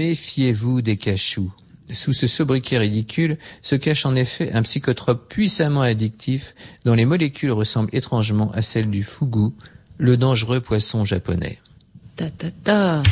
méfiez-vous des cachous. Sous ce sobriquet ridicule se cache en effet un psychotrope puissamment addictif dont les molécules ressemblent étrangement à celles du fugu, le dangereux poisson japonais.